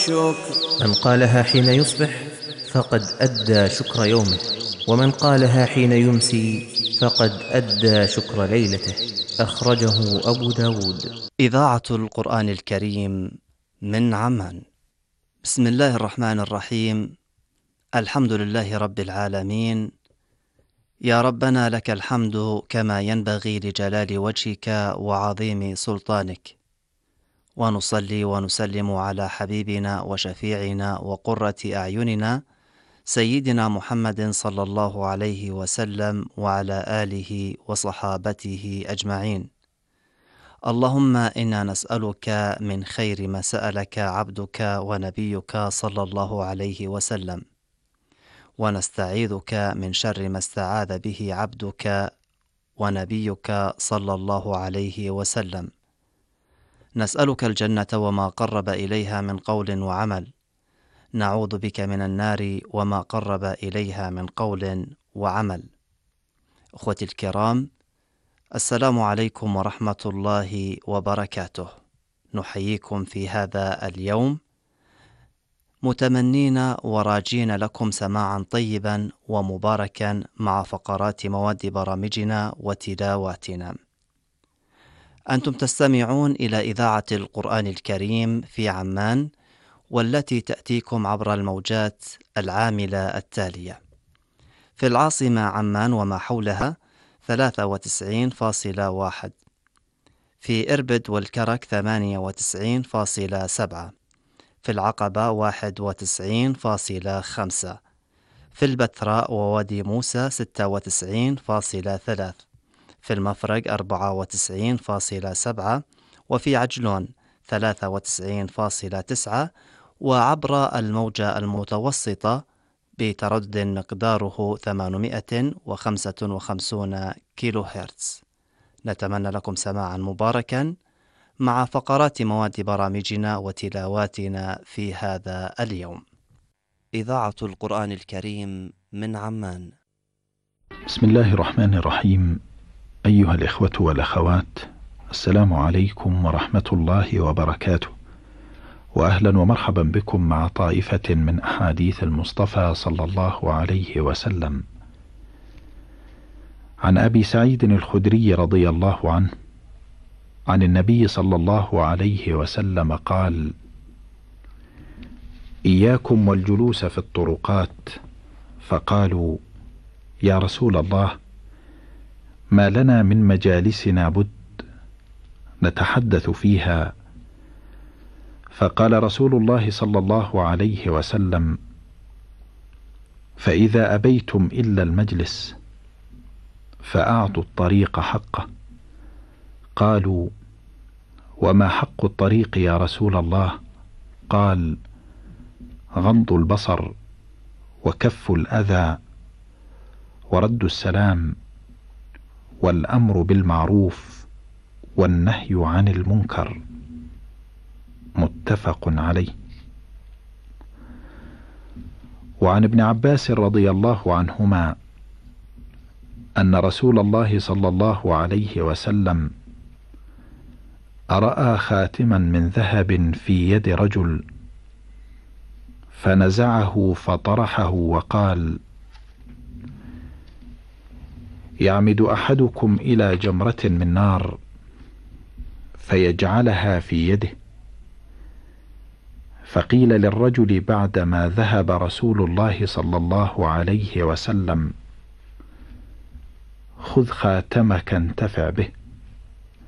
الشكر. من قالها حين يصبح فقد أدى شكر يومه، ومن قالها حين يمسي فقد أدى شكر ليلته. أخرجه أبو داود. إذاعة القرآن الكريم من عمان. بسم الله الرحمن الرحيم. الحمد لله رب العالمين. يا ربنا لك الحمد كما ينبغي لجلال وجهك وعظيم سلطانك، ونصلي ونسلم على حبيبنا وشفيعنا وقرة أعيننا سيدنا محمد صلى الله عليه وسلم وعلى آله وصحابته أجمعين. اللهم إنا نسألك من خير ما سألك عبدك ونبيك صلى الله عليه وسلم، ونستعيذك من شر ما استعاذ به عبدك ونبيك صلى الله عليه وسلم. نسألك الجنة وما قرب إليها من قول وعمل، نعوذ بك من النار وما قرب إليها من قول وعمل. أخوتي الكرام، السلام عليكم ورحمة الله وبركاته. نحييكم في هذا اليوم متمنين وراجين لكم سماعا طيبا ومباركا مع فقرات مواد برامجنا وتلاواتنا. أنتم تستمعون إلى إذاعة القرآن الكريم في عمان، والتي تأتيكم عبر الموجات العاملة التالية: في العاصمة عمان وما حولها 93.1، في إربد والكرك 98.7، في العقبة 91.5، في البتراء ووادي موسى 96.3، في المفرق 94.7، وفي عجلون 93.9، وعبر الموجة المتوسطة بتردد مقداره 855 كيلو هرتز. نتمنى لكم سماعا مباركا مع فقرات مواد برامجنا وتلاواتنا في هذا اليوم. إذاعة القرآن الكريم من عمان. بسم الله الرحمن الرحيم. أيها الإخوة والأخوات، السلام عليكم ورحمة الله وبركاته، وأهلا ومرحبا بكم مع طائفة من أحاديث المصطفى صلى الله عليه وسلم. عن أبي سعيد الخدري رضي الله عنه عن النبي صلى الله عليه وسلم قال: إياكم والجلوس في الطرقات. فقالوا: يا رسول الله، ما لنا من مجالسنا بد نتحدث فيها. فقال رسول الله صلى الله عليه وسلم: فإذا أبيتم إلا المجلس فأعطوا الطريق حقه. قالوا: وما حق الطريق يا رسول الله؟ قال: غض البصر، وكف الأذى، ورد السلام، والأمر بالمعروف، والنهي عن المنكر. متفق عليه. وعن ابن عباس رضي الله عنهما أن رسول الله صلى الله عليه وسلم رأى خاتما من ذهب في يد رجل، فنزعه فطرحه وقال: يعمد أحدكم إلى جمرة من نار فيجعلها في يده. فقيل للرجل بعدما ذهب رسول الله صلى الله عليه وسلم: خذ خاتمك انتفع به.